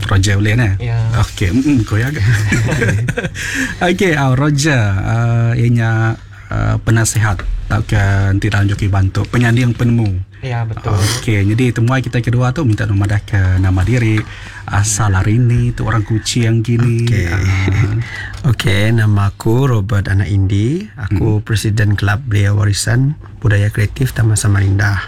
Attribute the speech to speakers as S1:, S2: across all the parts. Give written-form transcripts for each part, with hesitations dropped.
S1: Roger boleh ni?
S2: Ya.
S1: Okey, kau ya. Okey, Roger ianya penasihat takkan tidak Joki bantu penyandang penemu.
S2: Ya, betul.
S1: Okey, jadi temuan kita kedua tu minta nama ke nama diri, asal hari ni tu orang Kuching yang gini.
S3: Okey, nama aku Robert Anak Indi. Aku Presiden Kelab Belia Warisan Budaya Kreatif Taman Samarinda.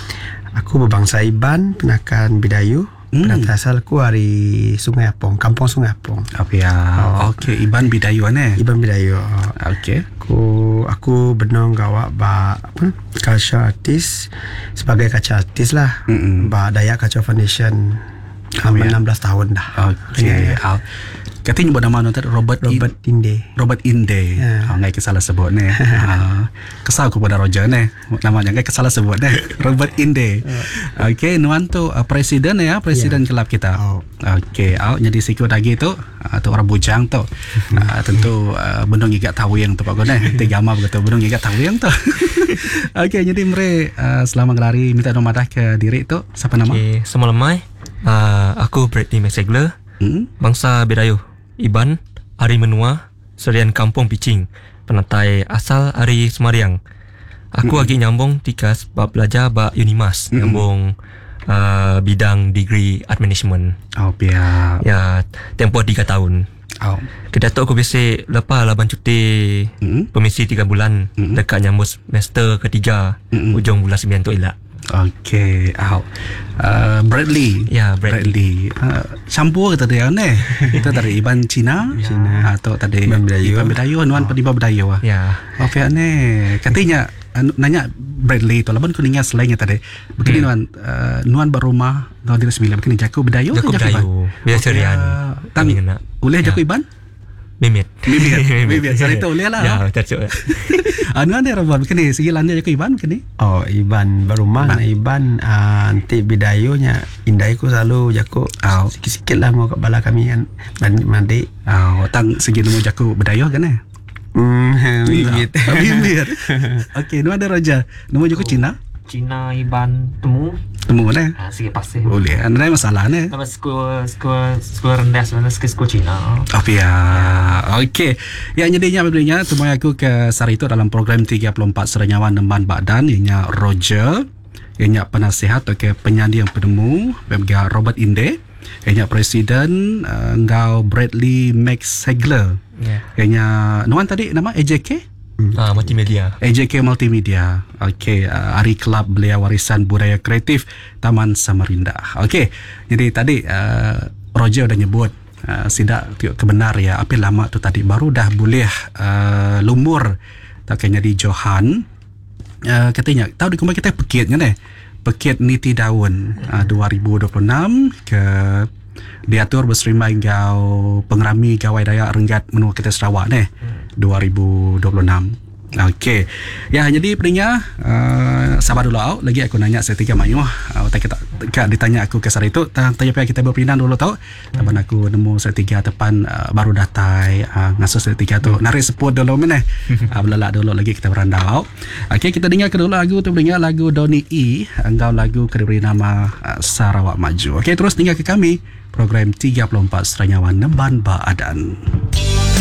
S3: Aku berbangsa Iban, penakan Bidayu. Penata asalku dari Sungai Apong, Kampung Sungai Apong.
S1: Okey, Iban Bidayu ni.
S3: Iban Bidayu.
S1: Okey.
S3: Aku benong gawak culture artist sebagai kaca artist lah. Dayak Kaca Foundation. 16 tahun dah.
S1: Okey. Katanya buat nama nonton Robert
S3: Inde.
S1: Robert Inde. Ngai kesalah sebut ni. Kesal aku pada Roger ni. Namanya ngai kesalah sebut ni. Robert Inde. Okey, nuan tu presiden ya, presiden kelab kita. Okey, jadi sikit lagi tu tu orang bujang tu. Tentu benung igat tawing tu pak gone. Tiga ama begitu benung igat tawing tu. Okey, jadi mereka selama gelari minta nama ke diri tu. Siapa nama?
S2: Okey, semalamai aku Bradley Mesegler. Bangsa Bidayu. Iban, Ari Menua, Serian Kampung Picing, penatai asal Ari Semariang. Aku lagi nyambung tikas bab belajar bab Unimas, nyambung bidang degree art management.
S1: Biar.
S2: Ya, tempoh 3 tahun. Kita tahu aku biasa lepas laban cuti permisi 3 bulan dekat nyambung semester ketiga ujung bulan 9 tu elak.
S1: Okey, Bradley.
S2: Ya, Bradley.
S1: Campur ke tadi ni? Itu dari Iban Cina atau tadi
S3: Iban
S1: Bidayu, nuan Iban Bidayu.
S2: Ya.
S1: Okey ni. Katanya nanya Bradley tu laban kuninga selainnya tadi. Begini nuan berumah tahun 2009 begini Jaku Bidayu.
S2: Jaku Bidayu. Biasa Rian.
S1: Tang boleh Jaku Iban?
S2: Mimit.
S1: Saya itu boleh lah.
S2: Ya, tercuk.
S1: Nuan dia robot begini segilannya Jaku Iban begini.
S3: Iban berumah Iban nanti Bidayunya Indai ku selalu Jaku sikit-sikit lah mau kat bala kami kan mandi.
S1: Tang segi nemu Jaku Bidayu kan
S3: Bimit.
S1: Okey, nuan ada Roger. Nemu Jaku Cina.
S2: Cina Iban temu
S1: ni.
S2: Sikit pasir.
S1: Boleh. Ada masalah ni.
S2: Nama sekolah rendah sebenarnya sekolah Cina.
S1: Ya. Okey. Yang jadinya apabila temui aku ke Sari itu dalam program 34 Serenyawan Nemban Badan ianya Roger, ianya penasihat ke penyandi yang penemu bagi Robert Inde, ianya presiden engkau Bradley Mesegler. Ianya nuan tadi nama AJK?
S2: Multimedia.
S1: AJK Multimedia. Okey, Hari Kelab Belia Warisan Budaya Kreatif Taman Samarinda. Okey. Jadi tadi Roger dah nyebut sidak kebenar ya. Apa lama tu tadi baru dah boleh lumur taknya di Johan. Katanya tahu di kumpulan kita pekitnya ni. Pekit Niti Daun 2026 ke diatur berserima engkau pengerami gawai Dayak Renggat Menua Kita Sarawak ni 2026. Okey. Ya, jadi peringnya sabar dulu lagi aku nanya setiga mayu. Tak ditanya aku ke Sari itu tanya kita berpindah dulu tahu. Taban aku nemu setiga depan baru datai ngasuh setiga tu narik seput dulu mana. Belala dulu lagi kita berandau. Okey, kita dengar kedua lagu tu dengar lagu Doni E, engkau lagu kediberi nama Sarawak Maju. Okey, terus dengar ke kami program 34 Serenyawan Nemban Badan.